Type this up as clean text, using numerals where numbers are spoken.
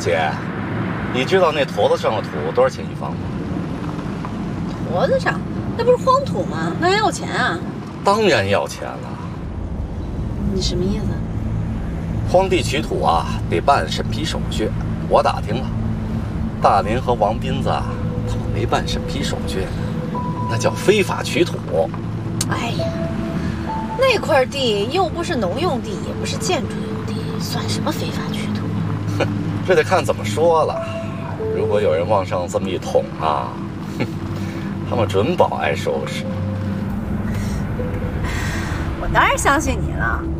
姐，你知道那坨子上的土多少钱一方吗？ 坨子上，那不是荒土吗？那还要钱啊？ 当然要钱了。 你什么意思？ 荒地取土啊，得办审批手续。我打听了，大林和王斌子他们没办审批手续，那叫非法取土。 哎呀，那块地又不是农用地，也不是建筑用地，算什么非法取土？ 哼，这得看怎么说了。如果有人往上这么一捅啊，哼，他们准保挨收拾。 我当然相信你了。